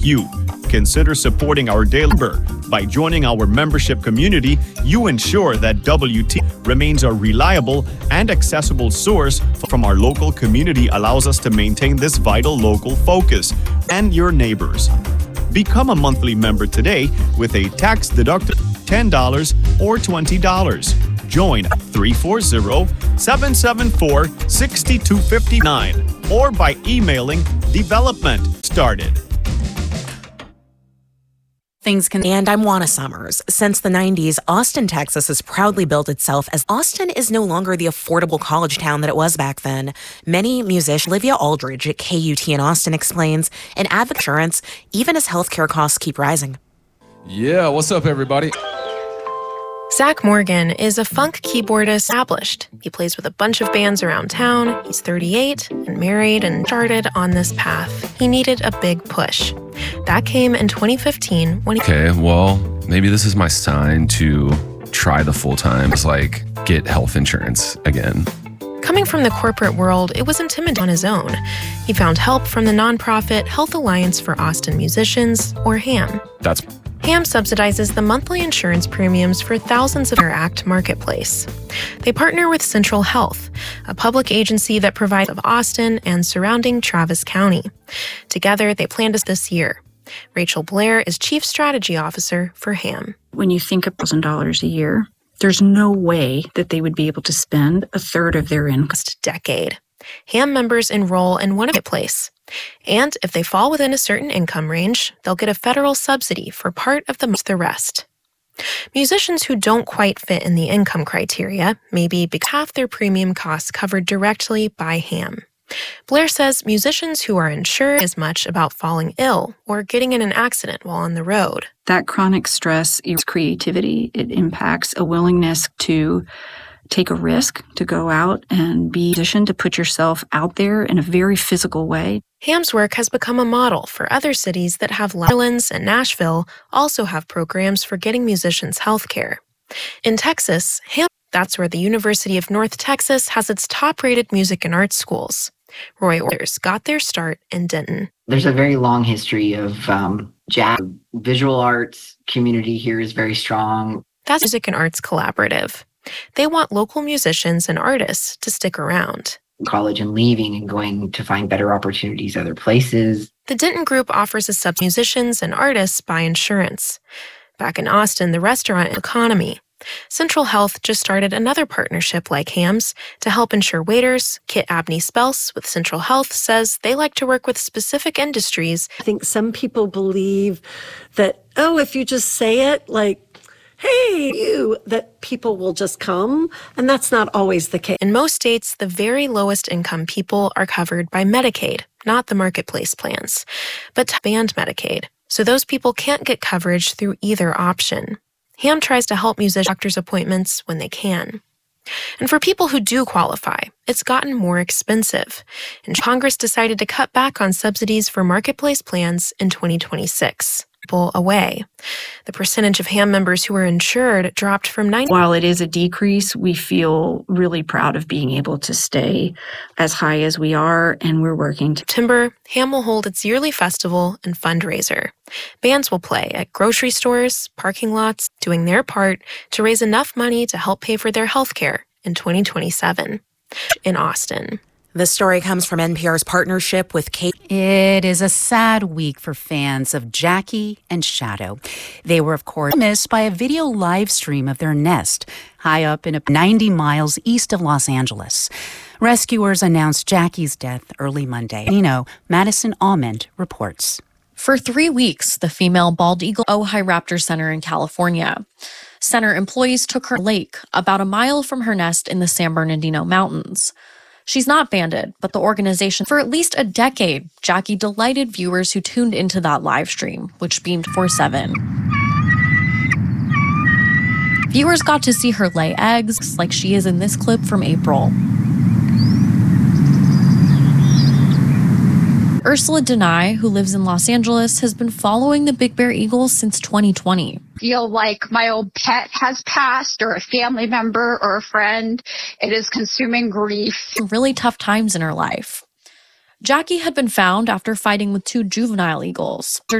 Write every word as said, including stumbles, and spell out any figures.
you. Consider supporting our daily member. By joining our membership community, you ensure that W T remains a reliable and accessible source from our local community, allows us to maintain this vital local focus and your neighbors. Become a monthly member today with a tax-deductible ten dollars or twenty dollars. Join three four zero, seven seven four, six two five nine or by emailing development started. Things can, and I'm Juana Summers. Since the nineties, Austin, Texas has proudly built itself as Austin is no longer the affordable college town that it was back then. Many musicians, Olivia Aldridge at K U T in Austin explains, and advocate insurance, even as healthcare costs keep rising. Yeah, what's up, everybody? Zach Morgan is a funk keyboardist established. He plays with a bunch of bands around town. He's thirty-eight and married and started on this path. He needed a big push. That came in twenty fifteen when he... Okay, well, maybe this is my sign to try the full-time, it's like get health insurance again. Coming from the corporate world, it was intimidating on his own. He found help from the nonprofit Health Alliance for Austin Musicians, or HAM. That's... HAM subsidizes the monthly insurance premiums for thousands of their ACT marketplace. They partner with Central Health, a public agency that provides of Austin and surrounding Travis County. Together, they planned this this year. Rachel Blair is Chief Strategy Officer for HAM. When you think of one thousand dollars a year, there's no way that they would be able to spend a third of their income. Next decade. HAM members enroll in one marketplace. And if they fall within a certain income range, they'll get a federal subsidy for part of the, the rest. Musicians who don't quite fit in the income criteria may be half their premium costs covered directly by HAM. Blair says musicians who are insured as much about falling ill or getting in an accident while on the road. That chronic stress is creativity. It impacts a willingness to take a risk, to go out and be a musician, to put yourself out there in a very physical way. HAM's work has become a model for other cities that have Orleans and Nashville also have programs for getting musicians health care. In Texas, HAM, that's where the University of North Texas has its top-rated music and arts schools. Roy Orders got their start in Denton. There's a very long history of um, jazz. Visual arts community here is very strong. That's Music and Arts Collaborative. They want local musicians and artists to stick around. College and leaving and going to find better opportunities other places. The Denton Group offers a sub musicians and artists buy insurance. Back in Austin, the restaurant economy. Central Health just started another partnership like HAM's to help insure waiters. Kit Abney-Spelse with Central Health says they like to work with specific industries. I think some people believe that, oh, if you just say it, like, hey, you, that people will just come, and that's not always the case. In most states, the very lowest income people are covered by Medicaid, not the marketplace plans, but banned Medicaid. So those people can't get coverage through either option. HAM tries to help musicians doctor's appointments when they can. And for people who do qualify, it's gotten more expensive. And Congress decided to cut back on subsidies for marketplace plans in twenty twenty-six. Away. The percentage of HAM members who are insured dropped from ninety. While it is a decrease, we feel really proud of being able to stay as high as we are, and we're working to. September, HAM will hold its yearly festival and fundraiser. Bands will play at grocery stores, parking lots, doing their part to raise enough money to help pay for their health care in twenty twenty-seven. In Austin. This story comes from N P R's partnership with K. It is a sad week for fans of Jackie and Shadow. They were, of course, missed by a video live stream of their nest high up in a ninety miles east of Los Angeles. Rescuers announced Jackie's death early Monday. You know, Madison Almond reports. For three weeks, the female bald eagle Ojai Raptor Center in California. Center employees took her to a lake about a mile from her nest in the San Bernardino Mountains. She's not banded, but the organization, for at least a decade, Jackie delighted viewers who tuned into that live stream, which beamed four seven. Viewers got to see her lay eggs, like she is in this clip from April. Ursula Denai, who lives in Los Angeles, has been following the Big Bear Eagles since twenty twenty. Feel like my old pet has passed, or a family member or a friend. It is consuming grief. Really tough times in her life. Jackie had been found after fighting with two juvenile eagles.